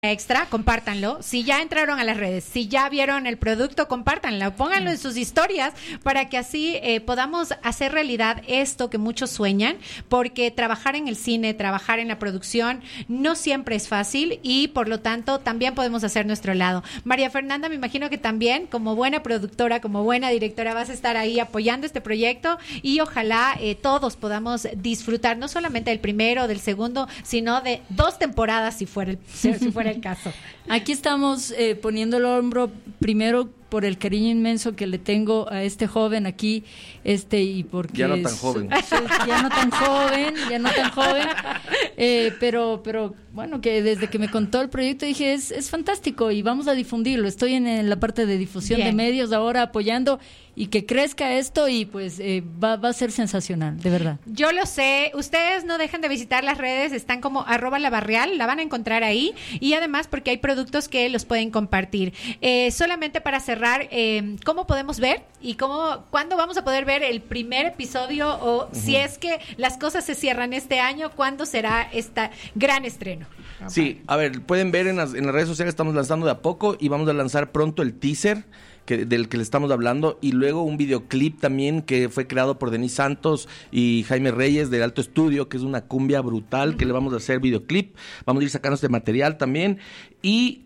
extra, compártanlo. Si ya entraron a las redes, si ya vieron el producto, compártanlo, pónganlo en sus historias para que así podamos hacer realidad esto que muchos sueñan, porque trabajar en el cine, trabajar en la producción no siempre es fácil y por lo tanto también podemos hacer nuestro lado. María Fernanda, me imagino que también como buena productora, como buena directora vas a estar ahí apoyando este proyecto y ojalá todos podamos disfrutar no solamente del primero, del segundo, sino de 2 temporadas si fuera el caso. Aquí estamos poniendo el hombro primero por el cariño inmenso que le tengo a este joven aquí, y porque ya no tan joven, pero bueno, que desde que me contó el proyecto dije es fantástico y vamos a difundirlo. Estoy en la parte de difusión de medios ahora apoyando y que crezca esto y pues va a ser sensacional, de verdad. Yo lo sé, ustedes no dejen de visitar las redes, están como @labarreal, la van a encontrar ahí y además porque hay productos que los pueden compartir. Solamente para cerrar, ¿cómo podemos ver y cuándo vamos a poder ver el primer episodio o si es que las cosas se cierran este año, cuándo será este gran estreno? Sí, a ver, pueden ver en las redes sociales, estamos lanzando de a poco y vamos a lanzar pronto el teaser del que le estamos hablando y luego un videoclip también que fue creado por Denise Santos y Jaime Reyes de Alto Estudio, que es una cumbia brutal que le vamos a hacer videoclip, vamos a ir sacando este material también y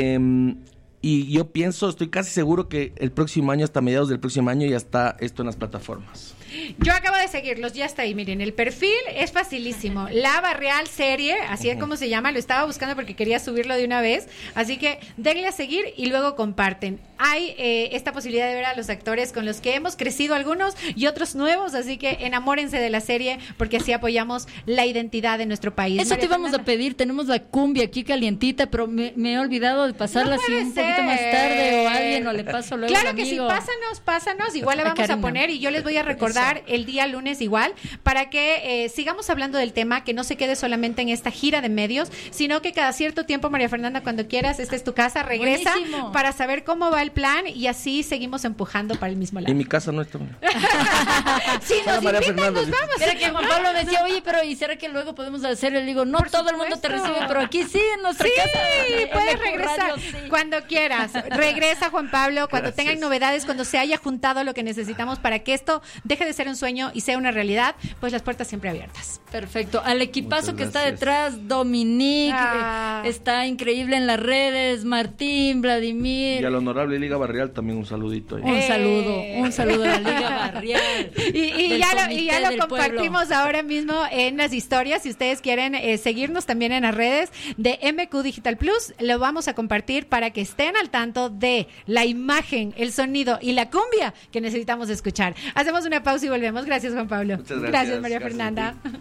yo estoy casi seguro que el próximo año, hasta mediados del próximo año, ya está esto en las plataformas. Yo acabo de seguirlos, ya está ahí, miren, el perfil es facilísimo, La Barreal Serie, así es como se llama, lo estaba buscando porque quería subirlo de una vez, así que denle a seguir y luego comparten. Hay esta posibilidad de ver a los actores con los que hemos crecido algunos y otros nuevos, así que enamórense de la serie porque así apoyamos la identidad de nuestro país. Eso te íbamos a pedir, tenemos la cumbia aquí calientita, pero me he olvidado de pasarla así un poquito más tarde o a alguien o le paso luego Claro al que sí, amigo. pásanos, igual le vamos a poner y yo les voy a recordar el día lunes igual, para que sigamos hablando del tema, que no se quede solamente en esta gira de medios, sino que cada cierto tiempo, María Fernanda, cuando quieras, esta es tu casa, regresa. Buenísimo. Para saber cómo va el plan y así seguimos empujando para el mismo lado. Y mi casa no está. Sí, nos invitan, nos vamos. Será que Juan Pablo me decía, oye, pero ¿y será que luego podemos hacer? Le digo, no, todo el mundo te recibe, pero aquí sí, en nuestra casa. Sí, puedes regresar cuando quieras. Regresa, Juan Pablo, cuando tengan novedades, cuando se haya juntado lo que necesitamos para que esto deje de ser un sueño y sea una realidad, pues las puertas siempre abiertas. Perfecto. Al equipazo que está detrás, Dominique, está increíble en las redes, Martín, Vladimir. Y al honorable Liga Barrial también un saludito ahí. Un saludo a la Liga Barrial. Y ya lo compartimos ahora mismo en las historias. Si ustedes quieren seguirnos también en las redes de MQ Digital Plus, lo vamos a compartir para que estén al tanto de la imagen, el sonido y la cumbia que necesitamos escuchar. Hacemos una pausa y volvemos. Gracias, Juan Pablo. Muchas gracias. María Fernanda.